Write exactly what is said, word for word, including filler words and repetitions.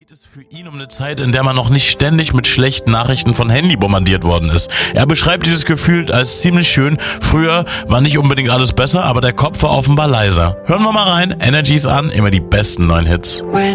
geht es für ihn um eine Zeit, in der man noch nicht ständig mit schlechten Nachrichten von Handy bombardiert worden ist. Er beschreibt dieses Gefühl als ziemlich schön. Früher war nicht unbedingt alles besser, aber der Kopf war offenbar leiser. Hören wir mal rein. Energies an, immer die besten neuen Hits.